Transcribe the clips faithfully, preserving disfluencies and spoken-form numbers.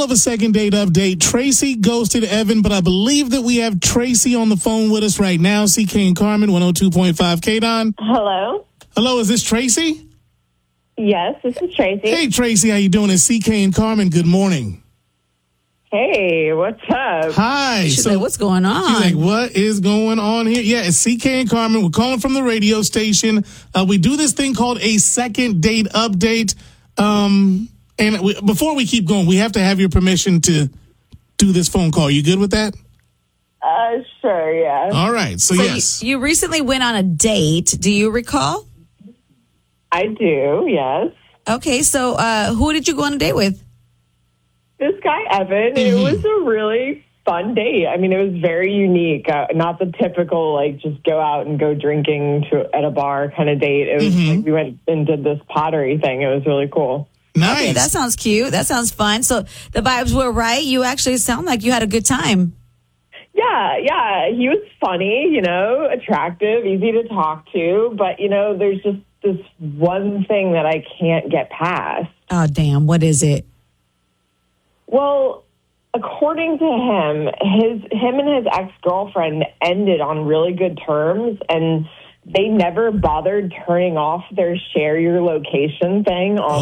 middle of a second date update. Tracy ghosted Evan, but I believe that we have Tracy on the phone with us right now. C K and Carmen, one oh two point five K D O N. Hello? Hello, is this Tracy? Yes, this is Tracy. Hey, Tracy, how you doing? It's C K and Carmen. Good morning. Hey, what's up? Hi. She's like, what's going on? She's like, what is going on here? Yeah, it's C K and Carmen. We're calling from the radio station. Uh, we do this thing called a second date update. Um, and we, before we keep going, we have to have your permission to do this phone call. You good with that? Uh, sure, yeah. All right. So, So yes. you, you recently went on a date. Do you recall? I do, yes. Okay, so uh, who did you go on a date with? This guy, Evan, it was a really fun date. I mean, it was very unique. Uh, not the typical, like, just go out and go drinking to at a bar kind of date. It was like we went and did this pottery thing. It was really cool. Nice. Okay, that sounds cute. That sounds fun. So the vibes were right. You actually sound like you had a good time. Yeah, yeah. He was funny, you know, attractive, easy to talk to. But, you know, there's just this one thing that I can't get past. Oh, damn. What is it? Well, according to him, his him and his ex-girlfriend ended on really good terms, and they never bothered turning off their share your location thing on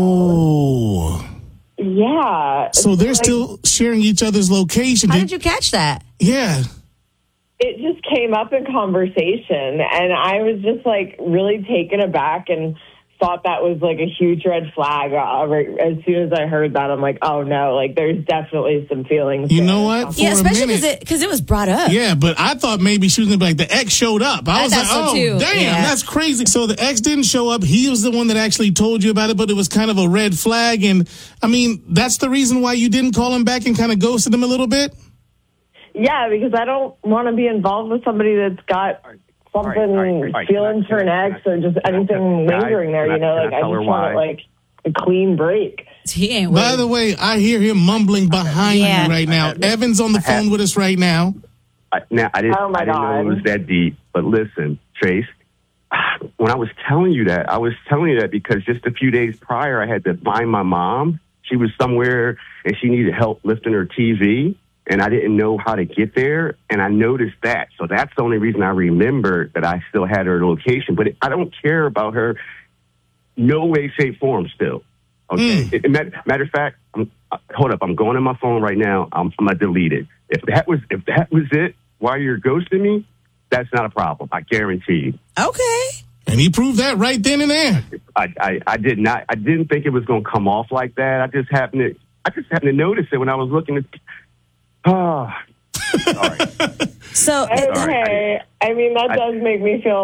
Oh. their phone. Yeah. So they're Like, still sharing each other's location. How did you catch that? Yeah. it just came up in conversation, and I was just like really taken aback and thought that was like a huge red flag. Uh, right, as soon as I heard that, I'm like, oh no, like there's definitely some feelings. You there. know what? Yeah, For a especially minute- because it, 'cause it was brought up. Yeah, but I thought maybe she was going to be like, the ex showed up. I I was like, thought so, oh, too. damn, Yeah. that's crazy. So the ex didn't show up. He was the one that actually told you about it, but it was kind of a red flag. And, I mean, that's the reason why you didn't call him back and kind of ghosted him a little bit? Yeah, because I don't want to be involved with somebody that's got something All right, all right, all right. feelings Can I- for an can I- ex or just can I- anything can I- lingering there. can I- You know, can I like I tell her just want why? like a clean break. He ain't By waiting. the way, I hear him mumbling behind Yeah. you right now. Evan's on the phone with us right now. I, now, I didn't, Oh, my I didn't know God. it was that deep, but listen, Trace, when I was telling you that, I was telling you that because just a few days prior, I had to find my mom. She was somewhere and she needed help lifting her T V, and I didn't know how to get there, and I noticed that. So that's the only reason I remembered that I still had her location, but I don't care about her no way, shape, form still. Okay. Mm. It, it, matter, matter of fact, I'm, uh, hold up. I'm going on my phone right now. I'm, I'm gonna delete it. If that was if that was it, while you're ghosting me, that's not a problem. I guarantee you. Okay. And he proved that right then and there. I, I, I did not. I didn't think it was gonna come off like that. I just happened to. I just happened to notice it when I was looking at. Ah. Sorry. So Okay, I mean that I- does make me feel